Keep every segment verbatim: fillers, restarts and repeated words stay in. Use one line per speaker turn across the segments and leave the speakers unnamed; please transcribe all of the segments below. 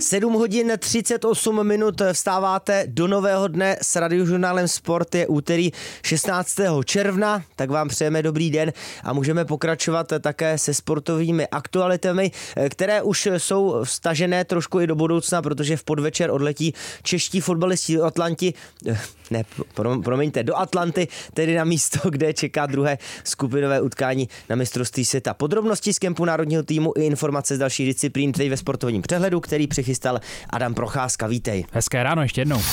sedm hodin třicet osm minut vstáváte do nového dne s Radiožurnálem Sport. Je úterý šestnáctého června, tak vám přejeme dobrý den a můžeme pokračovat také se sportovními aktualitami, které už jsou vstažené trošku i do budoucna, protože v podvečer odletí čeští fotbalisti do Atlanti, ne, promiňte, do Atlanty, tedy na místo, kde čeká druhé skupinové utkání na mistrovství světa. Podrobnosti z kempu národního týmu i informace z dalších disciplín teď ve sportovním přehledu, který přichystal Adam Procházka. Vítej.
Hezké ráno ještě jednou.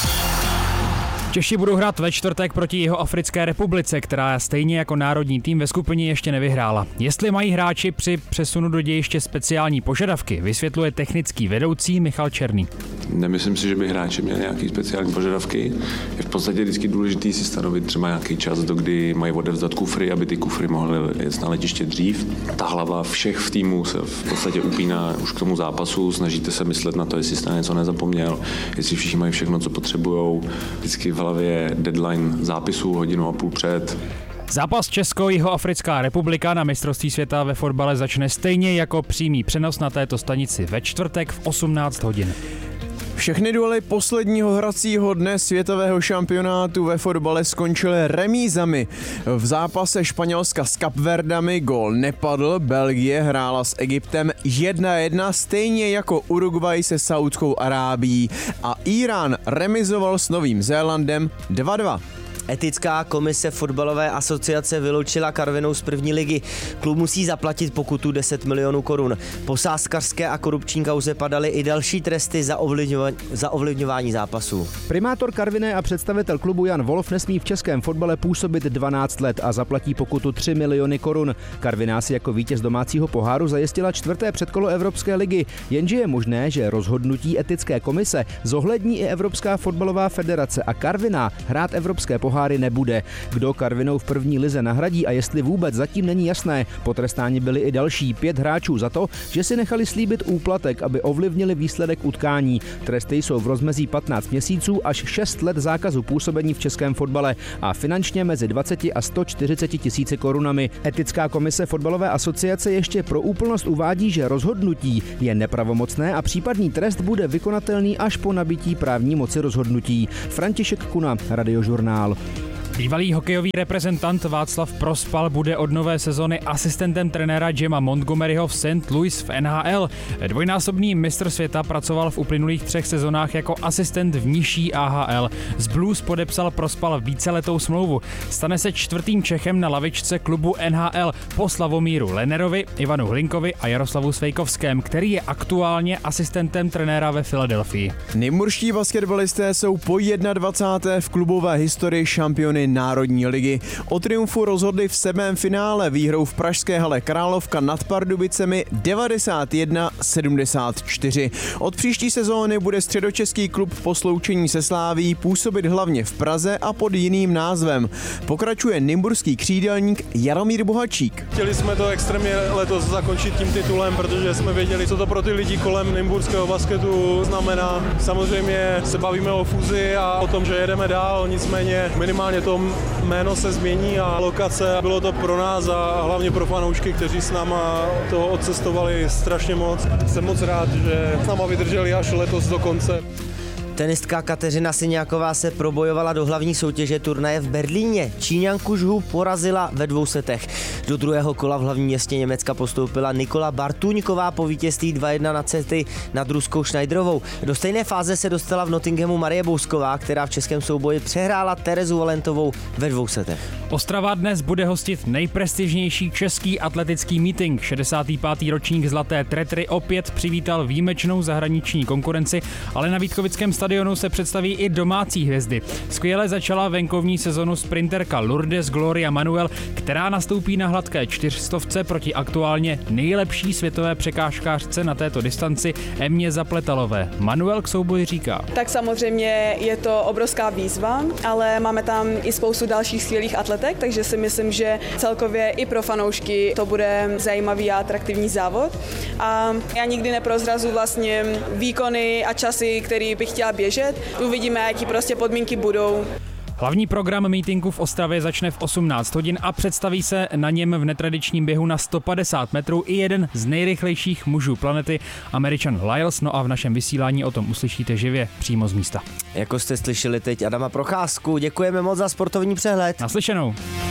Češi budou hrát ve čtvrtek proti Jihoafrické republice, která stejně jako národní tým ve skupině ještě nevyhrála. Jestli mají hráči při přesunu do dějiště speciální požadavky, vysvětluje technický vedoucí Michal Černý.
Nemyslím si, že by hráči měli nějaké speciální požadavky. Je v podstatě vždycky důležité si stanovit třeba nějaký čas, do kdy mají odevzdat kufry, aby ty kufry mohly jet na letiště dřív. Ta hlava všech v týmu se v podstatě upíná už k tomu zápasu, snažíte se myslet na to, jestli jste něco nezapomněl, jestli všichni mají všechno, co potřebujou. Vždycky v hlavě je deadline zápisu hodinu a půl před.
Zápas Česko-Jihoafrická republika na mistrovství světa ve fotbale začne stejně jako přímý přenos na této stanici ve čtvrtek v osmnáct hodin.
Všechny duely posledního hracího dne světového šampionátu ve fotbale skončily remízami. V zápase Španělska s Kapverdami gól nepadl, Belgie hrála s Egyptem jedna jedna, stejně jako Uruguay se Saudskou Arábií a Irán remizoval s Novým Zélandem dva dva.
Etická komise fotbalové asociace vyloučila Karvinou z první ligy. Klub musí zaplatit pokutu deset milionů korun. Po sázkařské a korupční kauze padaly i další tresty za, ovlivňova- za ovlivňování zápasů.
Primátor Karviné a představitel klubu Jan Wolf nesmí v českém fotbale působit dvanáct let a zaplatí pokutu tři miliony korun. Karviná si jako vítěz domácího poháru zajistila čtvrté předkolo Evropské ligy, jenže je možné, že rozhodnutí etické komise zohlední i Evropská fotbalová federace a Karviná hrát evropské poháry nebude. Kdo Karvinou v první lize nahradí a jestli vůbec, zatím není jasné. Potrestáni byli i další pět hráčů za to, že si nechali slíbit úplatek, aby ovlivnili výsledek utkání. Tresty jsou v rozmezí patnáct měsíců až šest let zákazu působení v českém fotbale a finančně mezi dvacet a sto čtyřicet tisíci korunami. Etická komise fotbalové asociace ještě pro úplnost uvádí, že rozhodnutí je nepravomocné a případný trest bude vykonatelný až po nabití právní moci rozhodnutí. František Kuna, Radiožurnál.
Bývalý hokejový reprezentant Václav Prospal bude od nové sezony asistentem trenéra Jima Montgomeryho v Saint Louis v N H L. Dvojnásobný mistr světa pracoval v uplynulých třech sezonách jako asistent v nižší A H L. Z Blues podepsal Prospal víceletou smlouvu. Stane se čtvrtým Čechem na lavičce klubu N H L po Slavomíru Lenerovi, Ivanu Hlinkovi a Jaroslavu Svejkovském, který je aktuálně asistentem trenéra ve Filadelfii.
Nymburští basketbalisté jsou po dvacáté první v klubové historii šampiony Národní ligy. O triumfu rozhodli v sedmém finále výhrou v pražské hale Královka nad Pardubicemi devadesát jedna sedmdesát čtyři. Od příští sezóny bude středočeský klub po sloučení se Sláví působit hlavně v Praze a pod jiným názvem. Pokračuje nymburský křídelník Jaromír Bohačík.
Chtěli jsme to extrémně letos zakončit tím titulem, protože jsme věděli, co to pro ty lidi kolem nymburského basketu znamená. Samozřejmě se bavíme o fúzi a o tom, že jedeme dál, nicméně minimálně to jméno se změní a lokace. Bylo to pro nás a hlavně pro fanoušky, kteří s náma toho odcestovali strašně moc. Jsem moc rád, že s náma vydrželi až letos do konce.
Tenistka Kateřina Syňáková se probojovala do hlavní soutěže turnaje v Berlíně. Číňanku Žhu porazila ve dvou setech. Do druhého kola v hlavním městě Německa postoupila Nikola Bartuňková po vítězství dva jedna nad sety nad ruskou Schneiderovou. Do stejné fáze se dostala v Nottinghamu Marie Bousková, která v českém souboji přehrála Terezu Valentovou ve dvou setech.
Ostrava dnes bude hostit nejprestižnější český atletický meeting. šedesátý pátý ročník Zlaté tretry opět přivítal výjimečnou zahraniční konkurenci, ale na Vítkovickém stadionu se představí i domácí hvězdy. Skvěle začala venkovní sezonu sprinterka Lourdes Gloria Manuel, která nastoupí na hladké čtyřstovce proti aktuálně nejlepší světové překážkářce na této distanci Emě Zapletalové. Manuel k souboji říká:
Tak samozřejmě je to obrovská výzva, ale máme tam i spoustu dalších skvělých atletek, takže si myslím, že celkově i pro fanoušky to bude zajímavý a atraktivní závod. A já nikdy neprozrazu vlastně výkony a časy, který bych chtěla běžet. Uvidíme, jaký prostě podmínky budou.
Hlavní program meetingu v Ostravě začne v osmnáct hodin a představí se na něm v netradičním běhu na sto padesát metrů i jeden z nejrychlejších mužů planety, Američan Lyles, no a v našem vysílání o tom uslyšíte živě přímo z místa.
Jako jste slyšeli teď Adama Procházku, děkujeme moc za sportovní přehled.
Naslyšenou.